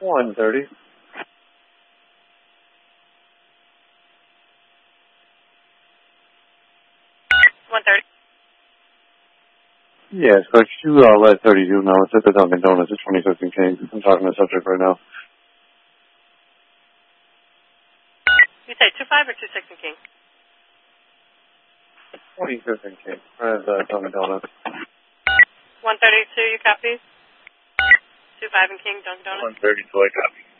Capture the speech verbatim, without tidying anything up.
one thirty. one thirty. Yes, could you uh, let thirty-two know? It's at the Dunkin' Donuts at twenty-fifth and King. I'm talking to the subject right now. You say two five or two six and King? twenty-fifth and King. Right at the Dunkin' Donuts. one thirty-two, you copy? two five and King, Dunkin' Donuts? one thirty-two, I copy.